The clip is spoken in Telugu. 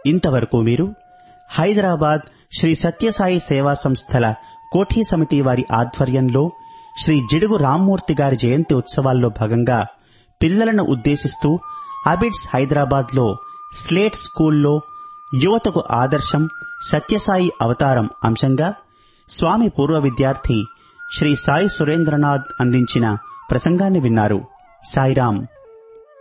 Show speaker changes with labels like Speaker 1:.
Speaker 1: ఇంతవరకు మీరు హైదరాబాద్ శ్రీ సత్యసాయి సేవా సంస్థల కోఠీ సమితి వారి ఆధ్వర్యంలో శ్రీ జిడుగు రామ్మూర్తి గారి జయంతి ఉత్సవాల్లో భాగంగా పిల్లలను ఉద్దేశిస్తూ అబిడ్స్ హైదరాబాద్లో స్లేట్ స్కూల్లో యువతకు ఆదర్శం సత్యసాయి అవతారం అంశంగా స్వామి పూర్వ విద్యార్థి శ్రీ సాయి సురేంద్రనాథ్ అందించిన ప్రసంగాన్ని విన్నారు. సాయిరాం.